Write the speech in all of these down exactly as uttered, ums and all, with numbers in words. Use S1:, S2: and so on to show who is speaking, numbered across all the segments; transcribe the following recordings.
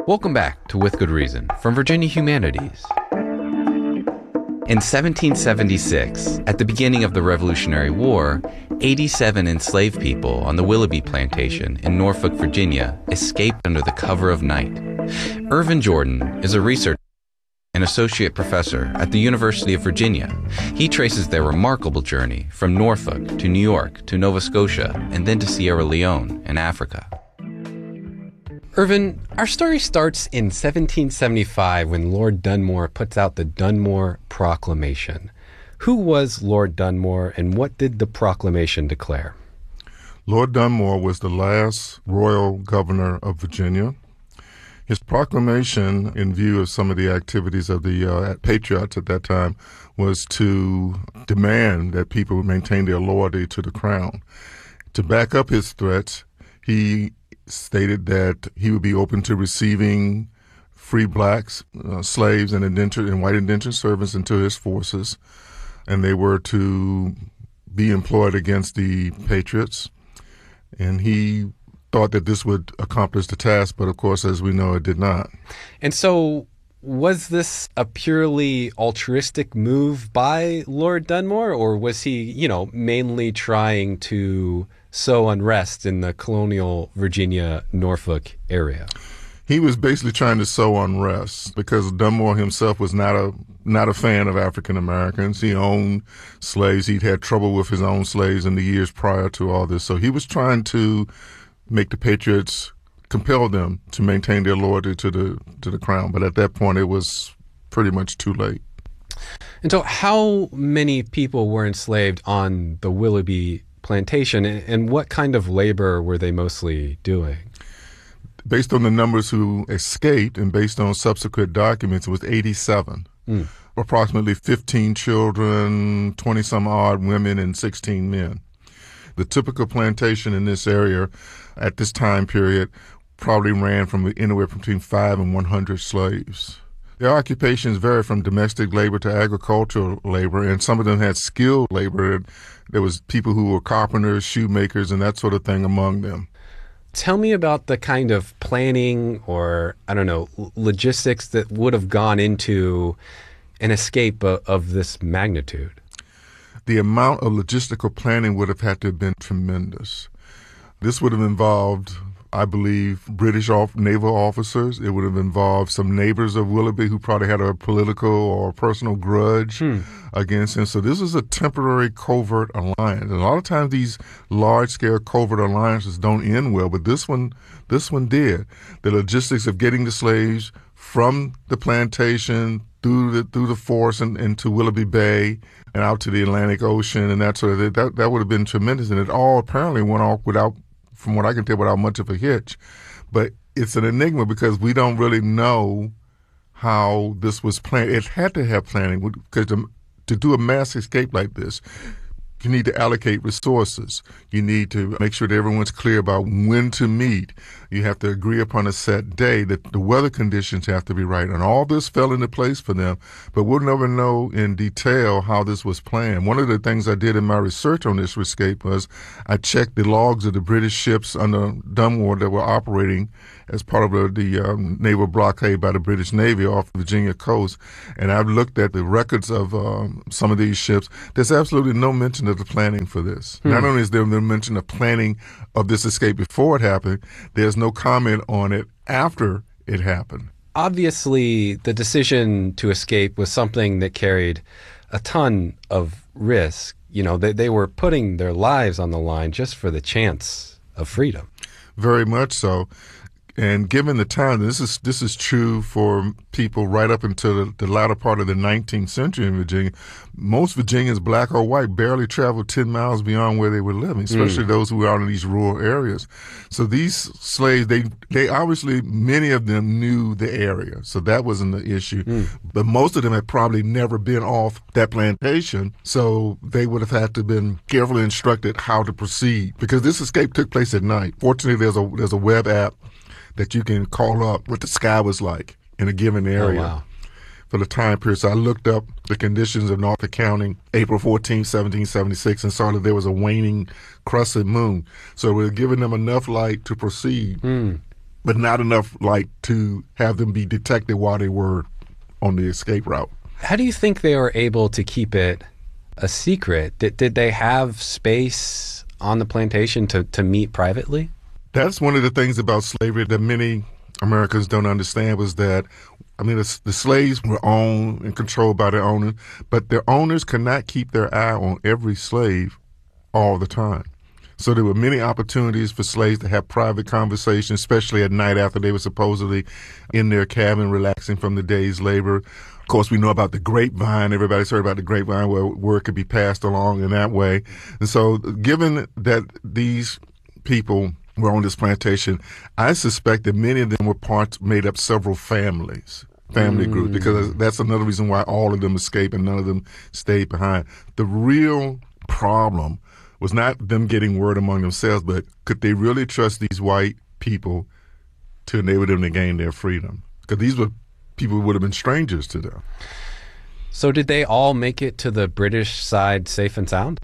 S1: Welcome back to With Good Reason from Virginia Humanities. In seventeen seventy-six, at the beginning of the Revolutionary War, eighty-seven enslaved people on the Willoughby Plantation in Norfolk, Virginia, escaped under the cover of night. Irvin Jordan is a researcher and associate professor at the University of Virginia. He traces their remarkable journey from Norfolk to New York to Nova Scotia and then to Sierra Leone in Africa. Irvin, our story starts in seventeen seventy-five when Lord Dunmore puts out the Dunmore Proclamation. Who was Lord Dunmore and what did the proclamation declare?
S2: Lord Dunmore was the last royal governor of Virginia. His proclamation, in view of some of the activities of the uh, patriots at that time, was to demand that people maintain their loyalty to the crown. To back up his threats, he stated that he would be open to receiving free blacks, uh, slaves, and indentured and white indentured servants into his forces, and they were to be employed against the patriots. And he thought that this would accomplish the task, but of course, as we know, it did not.
S1: And so was this a purely altruistic move by Lord Dunmore, or was he, you know, mainly trying to sow unrest in the colonial Virginia, Norfolk area?
S2: He was basically trying to sow unrest because Dunmore himself was not a not a fan of African Americans. He owned slaves. He'd had trouble with his own slaves in the years prior to all this. So he was trying to make the patriots, compel them to maintain their loyalty to the to the crown. But at that point, it was pretty much too late.
S1: And so how many people were enslaved on the Willoughby Plantation, and what kind of labor were they mostly doing?
S2: Based on the numbers who escaped and based on subsequent documents, it was eighty-seven. Mm. Approximately fifteen children, twenty-some odd women, and sixteen men. The typical plantation in this area at this time period probably ran from anywhere between five and one hundred slaves. Their occupations varied from domestic labor to agricultural labor, and some of them had skilled labor. There was people who were carpenters, shoemakers, and that sort of thing among them.
S1: Tell me about the kind of planning or, I don't know, logistics that would have gone into an escape of, of this magnitude.
S2: The amount of logistical planning would have had to have been tremendous. This would have involved, I believe, British off- naval officers. It would have involved some neighbors of Willoughby who probably had a political or personal grudge hmm. against him. So this was a temporary covert alliance. And a lot of times these large-scale covert alliances don't end well, but this one, this one did. The logistics of getting the slaves from the plantation through the through the force and into Willoughby Bay and out to the Atlantic Ocean and that sort of thing, that that would have been tremendous. And it all apparently went off without, from what I can tell, without much of a hitch. But it's an enigma because we don't really know how this was planned. It had to have planning because to, to do a mass escape like this, you need to allocate resources. You need to make sure that everyone's clear about when to meet. You have to agree upon a set day, that the weather conditions have to be right. And all this fell into place for them, but we'll never know in detail how this was planned. One of the things I did in my research on this escape was I checked the logs of the British ships under Dunmore that were operating as part of the, the um, naval blockade by the British Navy off the Virginia coast. And I've looked at the records of um, some of these ships. There's absolutely no mention of the planning for this. Hmm. Not only is there no mention of planning of this escape before it happened, there's no comment on it after it happened.
S1: Obviously, the decision to escape was something that carried a ton of risk. You know, they, they were putting their lives on the line just for the chance of freedom.
S2: Very much so. And given the time, this is this is true for people right up until the, the latter part of the nineteenth century in Virginia. Most Virginians, black or white, barely traveled ten miles beyond where they were living, especially mm. those who were out in these rural areas. So these slaves, they they obviously, many of them knew the area, so that wasn't the issue. Mm. But most of them had probably never been off that plantation, so they would have had to have been carefully instructed how to proceed. Because this escape took place at night. Fortunately, there's a there's a web app that you can call up what the sky was like in a given area.
S1: Oh, wow.
S2: For the time period. So I looked up the conditions of Norfolk County, April fourteenth, seventeen seventy-six, and saw that there was a waning crescent moon. So we were giving them enough light to proceed.
S1: Mm.
S2: but not enough like to have them be detected while they were on the escape route.
S1: How do you think they were able to keep it a secret? Did, did they have space on the plantation to, to meet privately?
S2: That's one of the things about slavery that many Americans don't understand was that, I mean, the, the slaves were owned and controlled by their owners, but their owners could not keep their eye on every slave all the time. So there were many opportunities for slaves to have private conversations, especially at night after they were supposedly in their cabin relaxing from the day's labor. Of course, we know about the grapevine. Everybody's heard about the grapevine where word could be passed along in that way. And so given that these people were on this plantation, I suspect that many of them were parts, made up several families, family mm. groups, because that's another reason why all of them escaped and none of them stayed behind. The real problem was not them getting word among themselves, but could they really trust these white people to enable them to gain their freedom? Because these were people who would have been strangers to them.
S1: So did they all make it to the British side safe and sound?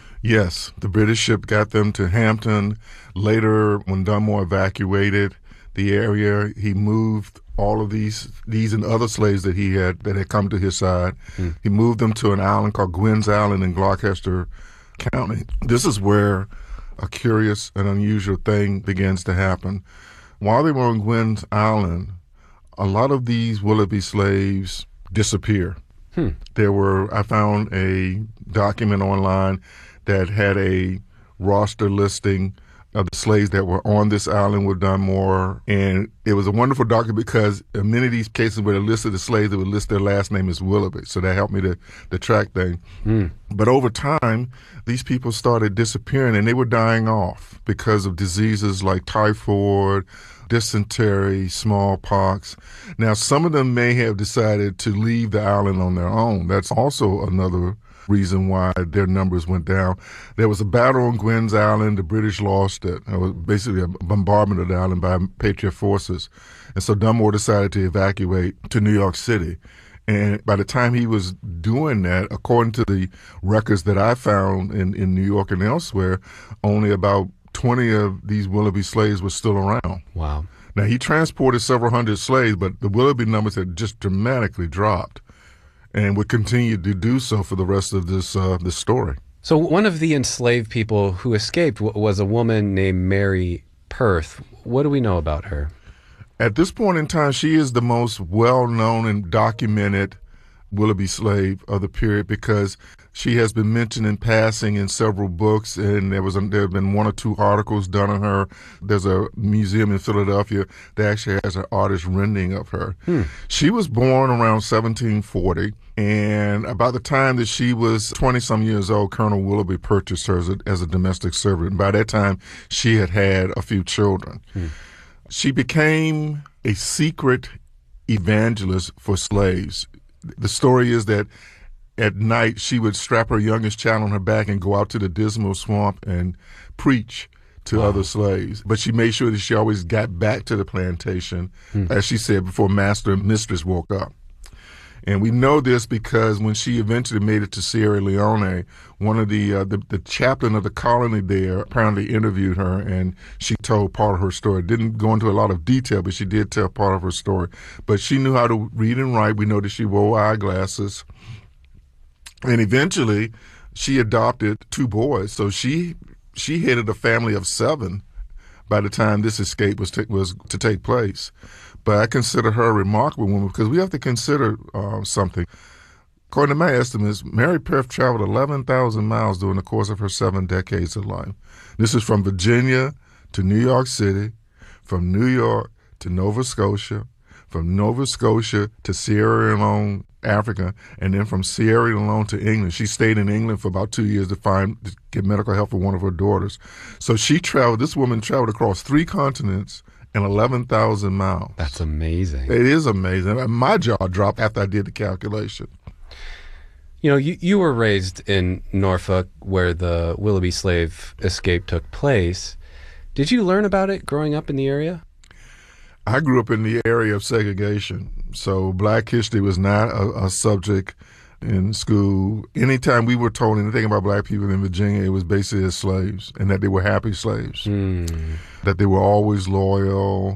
S2: Yes. The British ship got them to Hampton. Later, when Dunmore evacuated the area, he moved all of these these and other slaves that he had that had come to his side. Hmm. He moved them to an island called Gwynn's Island in Gloucester County. This is where a curious and unusual thing begins to happen. While they were on Gwynn's Island, a lot of these Willoughby slaves disappear. Hmm. There were, I found a document online that had a roster listing of the slaves that were on this island with Dunmore. And it was a wonderful document because in many of these cases where they listed the slaves, they would list their last name as Willoughby. So that helped me to, to track things. Mm. But over time, these people started disappearing and they were dying off because of diseases like typhoid, dysentery, smallpox. Now, some of them may have decided to leave the island on their own. That's also another reason why their numbers went down. There was a battle on Gwynn's Island. The British lost it. It was basically a bombardment of the island by Patriot forces. And so Dunmore decided to evacuate to New York City. And by the time he was doing that, according to the records that I found in, in New York and elsewhere, only about twenty of these Willoughby slaves were still around.
S1: Wow.
S2: Now, he transported several hundred slaves, but the Willoughby numbers had just dramatically dropped and would continue to do so for the rest of this uh, this story.
S1: So one of the enslaved people who escaped w- was a woman named Mary Perth. What do we know about her?
S2: At this point in time, she is the most well-known and documented Willoughby slave of the period because she has been mentioned in passing in several books, and there was a, there have been one or two articles done on her. There's a museum in Philadelphia that actually has an artist rendering of her. Hmm. She was born around seventeen forty, and about the time that she was twenty-some years old, Colonel Willoughby purchased her as a, as a domestic servant. And by that time, she had had a few children. Hmm. She became a secret evangelist for slaves. The story is that at night she would strap her youngest child on her back and go out to the Dismal Swamp and preach to wow. other slaves. But she made sure that she always got back to the plantation, hmm. as she said, before master and mistress woke up. And we know this because when she eventually made it to Sierra Leone, one of the, uh, the the chaplain of the colony there apparently interviewed her, and she told part of her story. Didn't go into a lot of detail, but she did tell part of her story. But she knew how to read and write. We know that she wore eyeglasses. And eventually, she adopted two boys. So she she headed a family of seven by the time this escape was t- was to take place. But I consider her a remarkable woman because we have to consider uh, something. According to my estimates, Mary Perth traveled eleven thousand miles during the course of her seven decades of life. This is from Virginia to New York City, from New York to Nova Scotia, from Nova Scotia to Sierra Leone, Africa, and then from Sierra Leone to England. She stayed in England for about two years to find to get medical help for one of her daughters. So she traveled, this woman traveled across three continents and eleven thousand miles.
S1: That's amazing.
S2: It is amazing. My jaw dropped after I did the calculation.
S1: You know, you, you were raised in Norfolk where the Willoughby slave escape took place. Did you learn about it growing up in the area?
S2: I grew up in the area of segregation, so black history was not a, a subject in school. Anytime we were told anything about black people in Virginia, it was basically as slaves and that they were happy slaves, mm. that they were always loyal,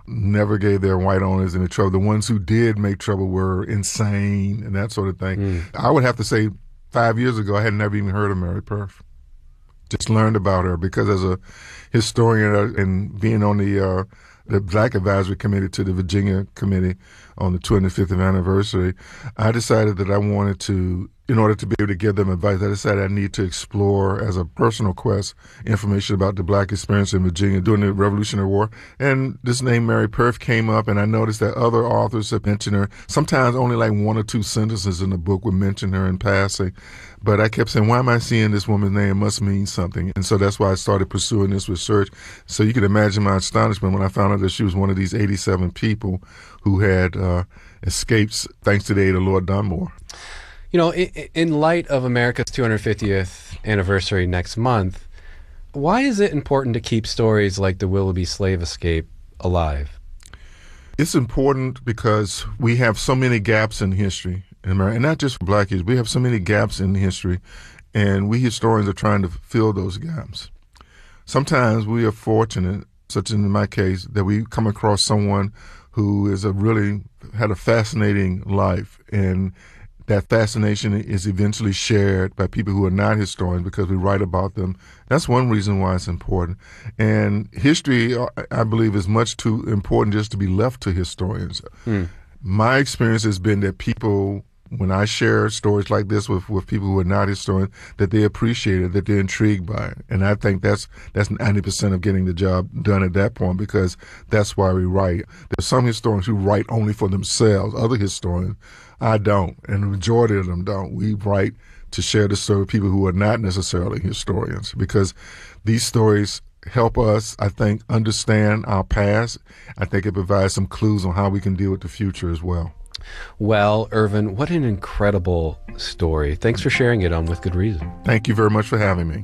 S2: never gave their white owners any trouble. The ones who did make trouble were insane and that sort of thing. Mm. I would have to say five years ago, I had never even heard of Mary Perf. Just learned about her because as a historian and being on the uh, the Black Advisory Committee to the Virginia Committee on the twenty-fifth anniversary, I decided that I wanted to, in order to be able to give them advice, I decided I need to explore as a personal quest information about the black experience in Virginia during the Revolutionary War. And this name Mary Perf came up, and I noticed that other authors have mentioned her. Sometimes only like one or two sentences in the book would mention her in passing. But I kept saying, why am I seeing this woman's name? It must mean something. And so that's why I started pursuing this research. So you can imagine my astonishment when I found out that she was one of these eighty-seven people who had uh, escaped thanks to the aid of Lord Dunmore.
S3: You know, in, in light of America's two hundred fiftieth anniversary next month, why is it important to keep stories like the Willoughby slave escape alive?
S2: It's important because we have so many gaps in history in America, and not just for black kids. We have so many gaps in history, and we historians are trying to fill those gaps. Sometimes we are fortunate, such in my case, that we come across someone who is a really had a fascinating life, and that fascination is eventually shared by people who are not historians because we write about them. That's one reason why it's important. And history, I believe, is much too important just to be left to historians. Mm. My experience has been that people, when I share stories like this with, with people who are not historians, that they appreciate it, that they're intrigued by it. And I think that's that's ninety percent of getting the job done at that point, because that's why we write. There's some historians who write only for themselves. Other historians, I don't, and the majority of them don't. We write to share the story with people who are not necessarily historians, because these stories help us, I think, understand our past. I think it provides some clues on how we can deal with the future as well.
S3: Well, Irvin, what an incredible story. Thanks for sharing it on With Good Reason.
S2: Thank you very much for having me.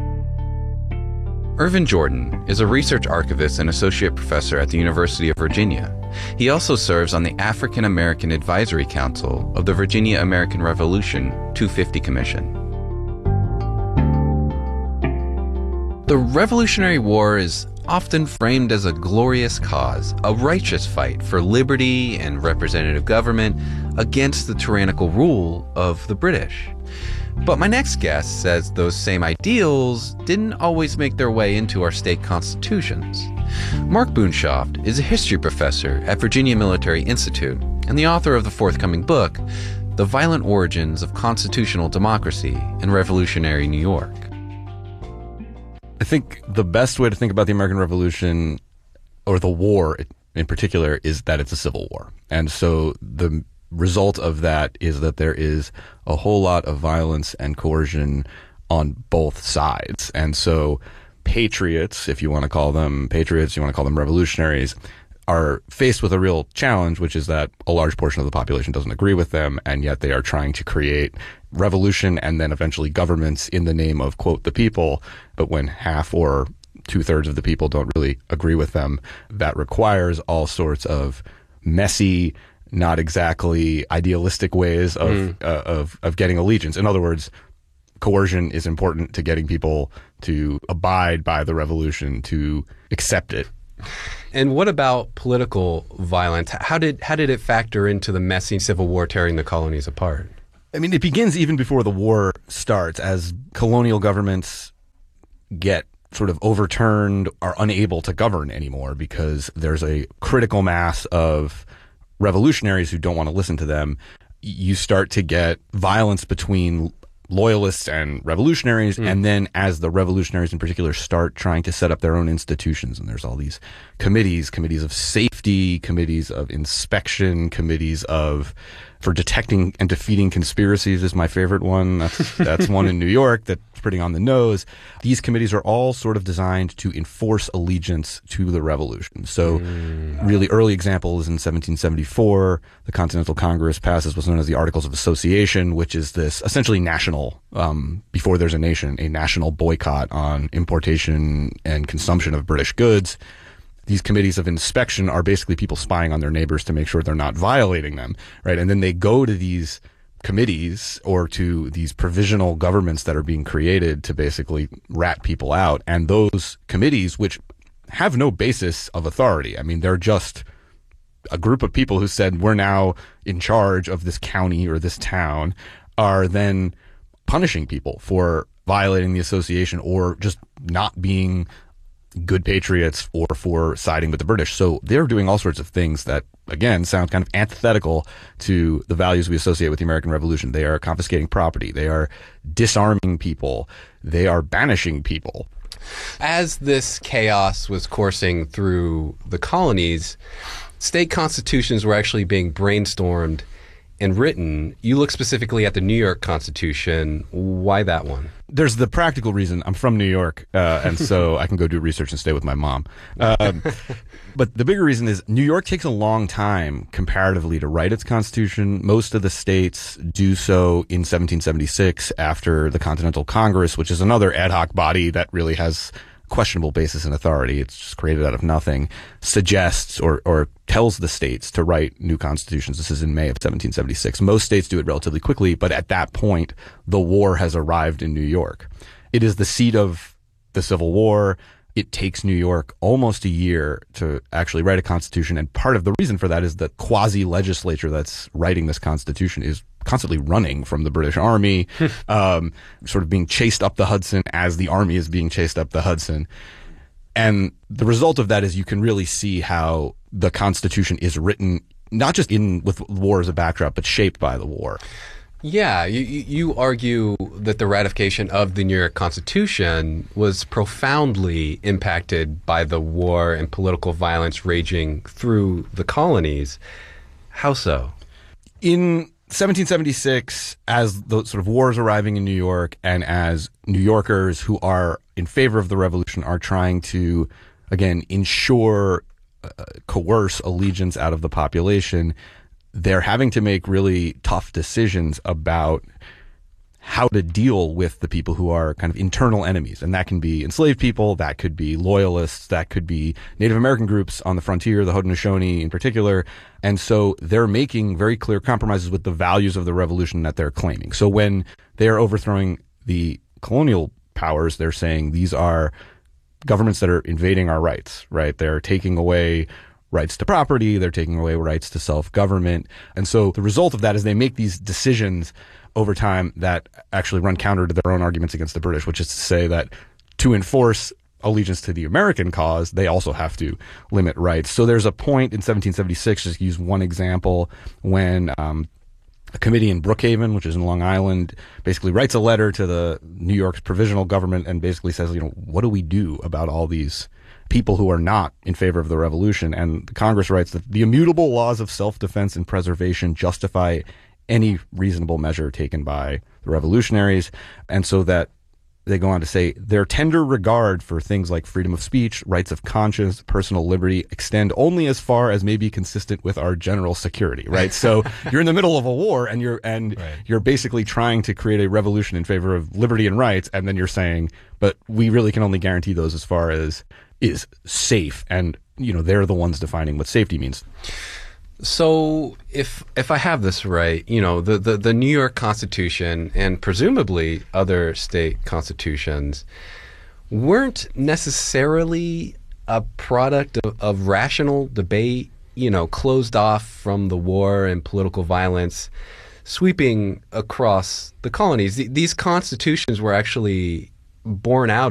S1: Irvin Jordan is a research archivist and associate professor at the University of Virginia. He also serves on the African American Advisory Council of the Virginia American Revolution two fifty Commission. The Revolutionary War is often framed as a glorious cause, a righteous fight for liberty and representative government against the tyrannical rule of the British. But my next guest says those same ideals didn't always make their way into our state constitutions. Mark Boonshoft is a history professor at Virginia Military Institute and the author of the forthcoming book, The Violent Origins of Constitutional Democracy in Revolutionary New York.
S4: I think the best way to think about the American Revolution, or the war in particular, is that it's a civil war. And so the result of that is that there is a whole lot of violence and coercion on both sides. And so patriots, if you want to call them patriots, you want to call them revolutionaries, are faced with a real challenge, which is that a large portion of the population doesn't agree with them, and yet they are trying to create revolution and then eventually governments in the name of, quote, the people. But when half or two-thirds of the people don't really agree with them, that requires all sorts of messy, not exactly idealistic ways of, mm. uh, of, of getting allegiance. In other words, coercion is important to getting people to abide by the revolution, to accept it.
S3: And what about political violence? How did how did it factor into the messy civil war tearing the colonies apart?
S4: I mean, it begins even before the war starts, as colonial governments get sort of overturned, are unable to govern anymore because there's a critical mass of revolutionaries who don't want to listen to them. You start to get violence between loyalists and revolutionaries, mm. and then as the revolutionaries in particular start trying to set up their own institutions, and there's all these committees, committees of safety, committees of inspection, committees of for detecting and defeating conspiracies is my favorite one. That's that's one in New York that's pretty on the nose. These committees are all sort of designed to enforce allegiance to the revolution. So mm. really early example is in seventeen seventy-four, the Continental Congress passes what's known as the Articles of Association, which is this essentially national, um, before there's a nation, a national boycott on importation and consumption of British goods. These committees of inspection are basically people spying on their neighbors to make sure they're not violating them, right? And then they go to these committees or to these provisional governments that are being created to basically rat people out. And those committees, which have no basis of authority. I mean, they're just a group of people who said, we're now in charge of this county or this town, are then punishing people for violating the association or just not being good patriots or for siding with the British. So they're doing all sorts of things that, again, sound kind of antithetical to the values we associate with the American Revolution. They are confiscating property. They are disarming people. They are banishing people.
S3: As this chaos was coursing through the colonies, state constitutions were actually being brainstormed and written. You look specifically at the New York Constitution. Why that one?
S4: There's the practical reason. I'm from New York, uh, and so I can go do research and stay with my mom. Um, but the bigger reason is New York takes a long time comparatively to write its constitution. Most of the states do so in seventeen seventy-six after the Continental Congress, which is another ad hoc body that really has questionable basis in authority. It's just created out of nothing, suggests or, or tells the states to write new constitutions. This is in May of seventeen seventy-six. Most states do it relatively quickly, but at that point, the war has arrived in New York. It is the seat of the Civil War. It takes New York almost a year to actually write a constitution, and part of the reason for that is the quasi-legislature that's writing this constitution is constantly running from the British Army, um, sort of being chased up the Hudson as the army is being chased up the Hudson. And the result of that is you can really see how the Constitution is written, not just in with war as a backdrop, but shaped by the war.
S3: Yeah, you, you argue that the ratification of the New York Constitution was profoundly impacted by the war and political violence raging through the colonies. How so?
S4: In seventeen seventy-six, as the sort of war is arriving in New York, and as New Yorkers who are in favor of the revolution are trying to, again, ensure, uh, coerce allegiance out of the population, they're having to make really tough decisions about how to deal with the people who are kind of internal enemies. And that can be enslaved people, that could be loyalists, that could be Native American groups on the frontier, the Haudenosaunee in particular. And so they're making very clear compromises with the values of the revolution that they're claiming. So when they're overthrowing the colonial powers, they're saying these are governments that are invading our rights, right? They're taking away rights to property, they're taking away rights to self-government. And so the result of that is they make these decisions over time that actually run counter to their own arguments against the British, which is to say that to enforce allegiance to the American cause, they also have to limit rights. So there's a point in seventeen seventy-six, just to use one example, when um, a committee in Brookhaven, which is in Long Island, basically writes a letter to the New York provisional government and basically says, you know, what do we do about all these people who are not in favor of the revolution? And the Congress writes that the immutable laws of self-defense and preservation justify any reasonable measure taken by the revolutionaries. And so that they go on to say their tender regard for things like freedom of speech, rights of conscience, personal liberty extend only as far as may be consistent with our general security, right? So you're in the middle of a war and you're and right. you're basically trying to create a revolution in favor of liberty and rights, and then you're saying, but we really can only guarantee those as far as is safe, and you know they're the ones defining what safety means.
S3: So if if I have this right, you know, the, the, the New York Constitution and presumably other state constitutions weren't necessarily a product of, of rational debate, you know, closed off from the war and political violence sweeping across the colonies. These constitutions were actually born out